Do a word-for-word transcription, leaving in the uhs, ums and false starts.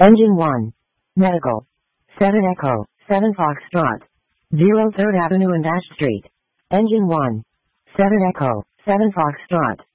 Engine one. Medical. seven Echo, seven Foxtrot. zero third Avenue and Ash Street. Engine one. seven Echo, seven Foxtrot.